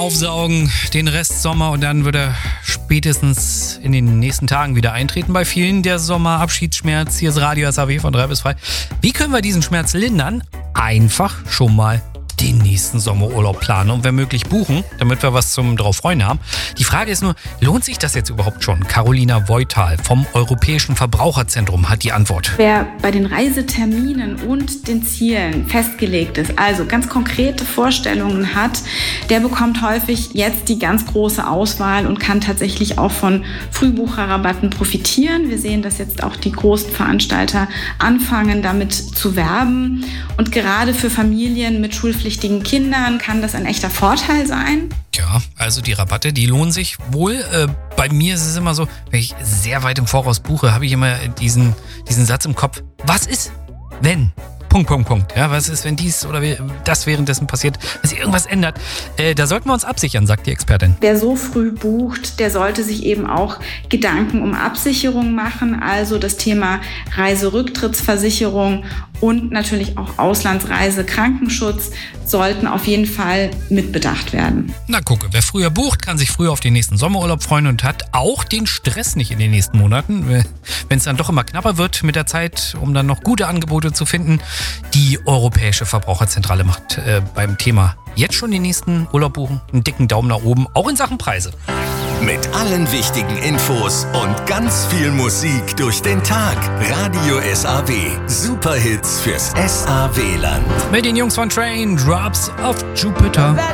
Aufsaugen, den Rest Sommer und dann wird er spätestens in den nächsten Tagen wieder eintreten. Bei vielen der Sommerabschiedsschmerz. Hier ist Radio SAW von 3 bis 5. Wie können wir diesen Schmerz lindern? Einfach schon mal den nächsten Sommerurlaub planen und wenn möglich buchen, damit wir was zum drauf freuen haben. Die Frage ist nur, lohnt sich das jetzt überhaupt schon? Carolina Voital vom Europäischen Verbraucherzentrum hat die Antwort. Wer bei den Reiseterminen und den Zielen festgelegt ist, also ganz konkrete Vorstellungen hat, der bekommt häufig jetzt die ganz große Auswahl und kann tatsächlich auch von Frühbucherrabatten profitieren. Wir sehen, dass jetzt auch die großen Veranstalter anfangen, damit zu werben. Und gerade für Familien mit schulpflichtigen Kindern kann das ein echter Vorteil sein. Ja, also die Rabatte, die lohnen sich wohl. Bei mir ist es immer so, wenn ich sehr weit im Voraus buche, habe ich immer diesen Satz im Kopf. Was ist, wenn? Punkt. Ja, was ist, wenn dies oder das währenddessen passiert, wenn sich irgendwas ändert? Da sollten wir uns absichern, sagt die Expertin. Wer so früh bucht, der sollte sich eben auch Gedanken um Absicherung machen. Also das Thema Reiserücktrittsversicherung und natürlich auch Auslandsreise, Krankenschutz sollten auf jeden Fall mitbedacht werden. Na gucke, wer früher bucht, kann sich früher auf den nächsten Sommerurlaub freuen und hat auch den Stress nicht in den nächsten Monaten. Wenn es dann doch immer knapper wird mit der Zeit, um dann noch gute Angebote zu finden. Die Europäische Verbraucherzentrale macht beim Thema jetzt schon den nächsten Urlaub buchen einen dicken Daumen nach oben, auch in Sachen Preise. Mit allen wichtigen Infos und ganz viel Musik durch den Tag. Radio SAW. Superhits fürs SAW-Land. Mit den Jungs von Train, Drops of Jupiter.